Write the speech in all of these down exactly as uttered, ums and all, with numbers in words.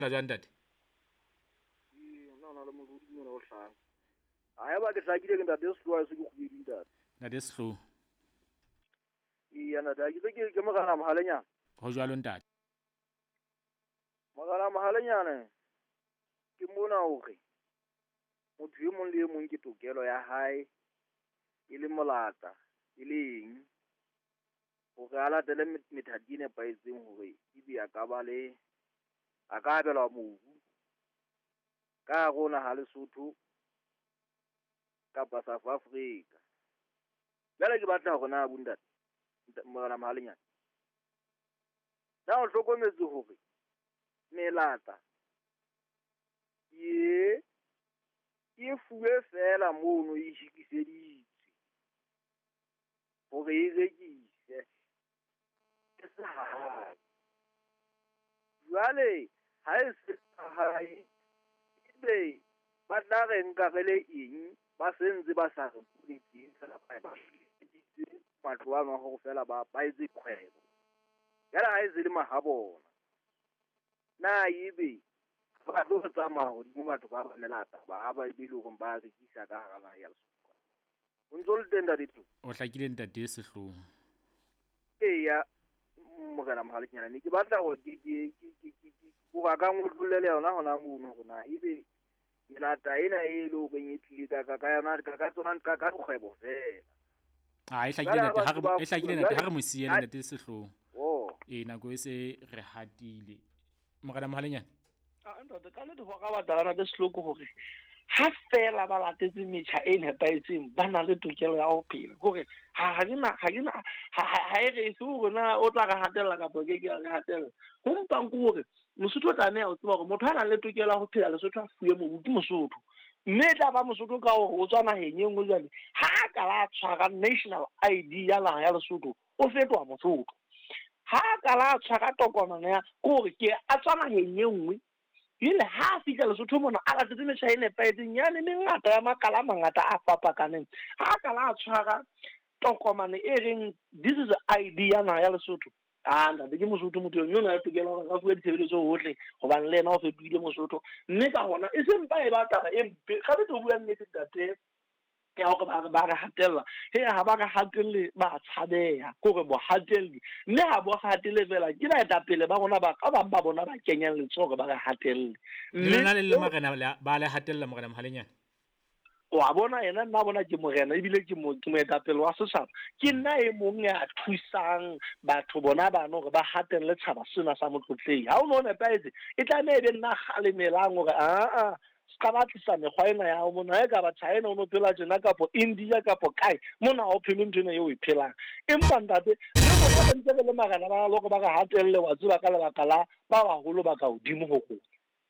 la jwang ntate? Ee, nna ona le morudi mona o hlang. Ha eba ke hlakile ke ntate Sehloho se ke kgubedi ntate. Ntate Sehloho. Ee, ntate ke ke ke mogala mohalenyana. Ho jwalo ntate. Mogala mohalenyana ke mona hore motho e mong le e mong ke tokelo ya hae e le molata e le eng hore a latele methati e nepahetseng hore ebe a ka ba le a ka abelwa mobu ka hare ho naha Lesotho kapa South Africa. Jwale ke batla hore na bontate mogala mohalenyana, na o hlokometse hore melata ye e fuwe fela mono e hikiseditswe hore e rekise e sa hae. Jwale ha e se hae ebe ba tla re nka re le eng ba sentse ba sa re politseng fela ba ba ditse batho ba no ho fela ba ba etse kgwebo. Jwale ha e se le mahabona na ebe ba tlo tsamaya hodimo batho ba ba melata ba ba ile go ba rekisa ka hara naha ya Lesotho. O ntso le tenda ditho O hlakile ntate Sehloho. Eya mogala mohalenyana ne ke batla go ke ke ke ke go ga ka ngotlolle yona hona mono hona ebe melata ena e le go benyetlile ka ka ka yona ka ka tsona ka ka kgwebo fela. Ha e hlakile ntate ha re e hlakile ntate ha re mo siele ntate Sehloho. Oh e nako e se re hatile mogala mohalenyana. a ntate ka nnete go ka batlana le Sehloho hore ha fela ba latetse metjha e nepahetseng ba na le tokelo ya ho phela hore ha ha gina ha gina ha e re se hore na o tla ga hatella ka ke ke ga hatella go mpang go hore Mosotho tla ne o tseba gore motho ana le tokelo ya ho phela Lesotho a fuwe mo ke Mosotho mme tla ba Mosotho ka hore o tswa naheng e nngwe jwale ha ka la tshwara national I D ya naha ya Lesotho o fetwa Mosotho ha ka la tshwara tokomane ya hore ke a tswa naheng e nngwe ile ha fika Lesotho mona a ga tsetse metjha e nepahetseng yane mengata ya makala mangata a fapakaneng ha ka la tshwara tokomane e reng this is I D ya naha ya Lesotho a nna ke Mosotho motho yo na tokela hore a fuwe ditshebeletso hohle hobane le ena o fetohile Mosotho mme ka hona e se mpa e batla e mpe ga re tlo bua nnete tate ya hore ba ba re hatella he ha ba ka hatelle ba tshabeha gore bo hatelli mme ha bo hatelle fela ke ba eta pele ba rona ba ka ba ba bona ba kenyang letsogo ba ga hatelle mme na le le magana ba le hatella mogana mohalenyana wa bona ena nna bona ke morena ebile ke mo ke mo eta pele wa setšhaba ke nna e mong ya thusang batho bona bana gore ba hatelle tshaba sena sa motlotlei ha o no nepaetse e tla me be nna galemelang gore a a ska ba tlisa mekgwa ena ya o mona e ka ba China o no phela tjena kapo India kapo kae mona o phela ntwena eo e phelang empa ntate le bona ba ntse le magana ba lo go ba ga hatelle wa tseba ka lebaka la ba baholo ba ka hodimo go go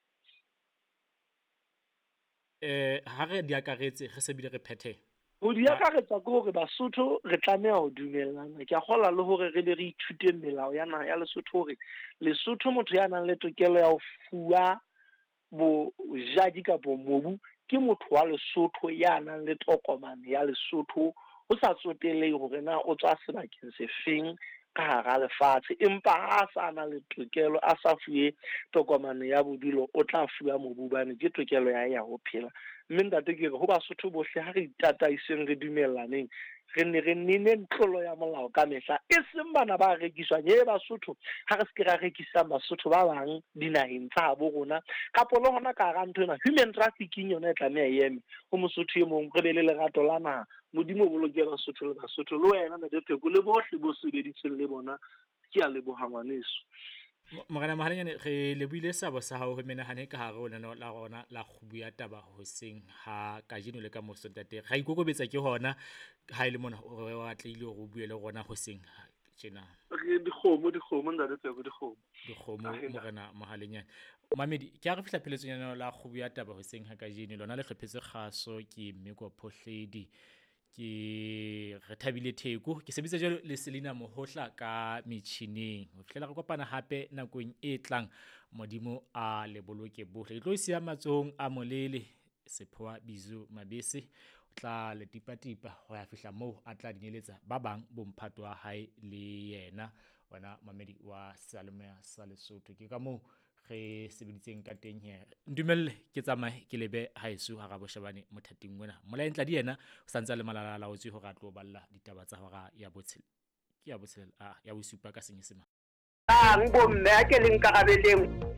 eh ha re di akaretse re se bile re phethe go di akaretsa go gore Basotho re tlameha ho dumellana ke a gola le hore re le re ithute melao ya naha ya Lesotho hore Lesotho motho ya nang le tokelo ya ho fuwa bo jadi kapo mobu ke motho wa Lesotho ya nang le tokomane ya Lesotho o sa tsotelle hore na o tswa sebakeng se feng ka hara lefatshe empa ha sa na le tokelo a sa fuwe tokomane ya bodulo o tla fuwa mobu bane ke tokelo ya ya ho phela mme ntate ke re ho Basotho bohle ha re itataiseng re dumellaneng re ne re nne ntlolo ya molao ka mehla e seng bana ba rekiswa nye Basotho ha re se ke ra rekisa Basotho ba bang dinaheng tsa bo rona kapo le hona ka ga ntona human trafficking yona e tlameha eme ho Mosotho e mong re be le lerato la naha modimo o boloke Basotho le Basotho le wena me de pheko le bohle bo sebeditseng le bona ke a lebohangwaneso mogana mohalenyane re le buile sabo sa hao ho menahane ka hare ona la rona la khubu ya taba hoseng ha ka jeno le ka moso tate ga ikokobetsa ke hona ha ile mona o re wa tleile go bua le rona hoseng tjena re dikgomo dikgomo nda le tsego dikgomo dikgomo mogana mohalenyane mamedi ke a re fihla pheletsonyana la khubu ya taba hoseng ha ka jeno lona le hlophetse kgaso ke Mmeko Phohledi ke re thabile theko ke sebetsa jalo le Selina Mohohla ka metjhineng ho fihlela re kopana hape nakong e tlang modimo a le boloke bohle ke tlo sia matsong a molele Sephoa Bizu Mabese o tla le tipatipa ho ya fihla moo a tla dinyeletsa ba bang bomphato wa hae le yena wana mamedi wa Salome sa Lesotho ke ka moo re sebeditseng ka teng here. Ndumelle ke tsamaye ke lebe haeso ha Rabo Shebane mothating wena. Molaentla di yena o santse le malala laotswe hore a tlo balla ditaba tsa hora ya botshelo ke ya botshelo ah ya bosupa ka Senyesemane. Ah ngbomme a ke leng karabeleng